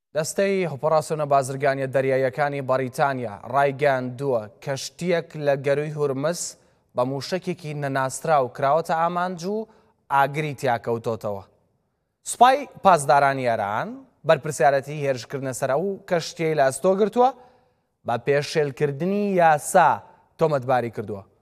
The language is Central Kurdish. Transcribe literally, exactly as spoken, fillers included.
دەستەی ئۆپەراسیۆنە بازرگانیە دەریاییەکانی بەریتانیا ڕایگەیاندووە کەشتیەک لە گەروی هورمس بە موشکێکی نەناسراو کراوەتە ئامانج و ئاگری تیاکەوتۆتەوە. سوپای پاسدارانی ئێران بەرپرسیارەتی هێرشکردنە سەر ئەو کەشتیەی لە ئەستۆ گرتووە بە پێشێلکردنی یاسا تۆمەتباری کردووە.